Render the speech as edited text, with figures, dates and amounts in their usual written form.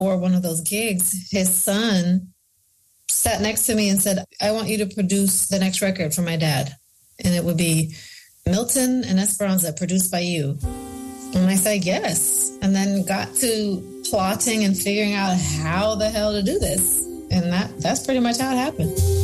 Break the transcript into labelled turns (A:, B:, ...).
A: or one of those gigs, his son sat next to me and said, I want you to produce the next record for my dad. And it would be Milton and Esperanza produced by you. And I said, yes. And then got to plotting and figuring out how the hell to do this. And that's pretty much how it happened.